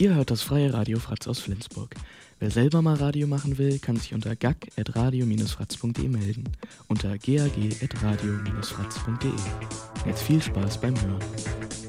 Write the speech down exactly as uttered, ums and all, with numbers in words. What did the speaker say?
Ihr hört das freie Radio Fratz aus Flensburg. Wer selber mal Radio machen will, kann sich unter gag at radio fratz punkt de melden. Unter gag at radio fratz punkt de. Jetzt viel Spaß beim Hören.